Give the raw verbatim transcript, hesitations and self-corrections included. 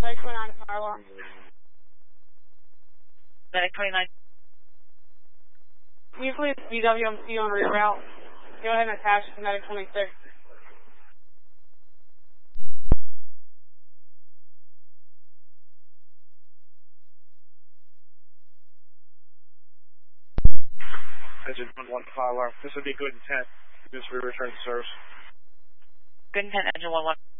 Medic twenty-nine, fire alarm. Medic twenty-nine. Can you please B W M C on reroute? Go ahead and attach to Medic twenty-six. Engine one one, fire alarm. This would be good intent. Just re-return to service. Good intent, engine one one.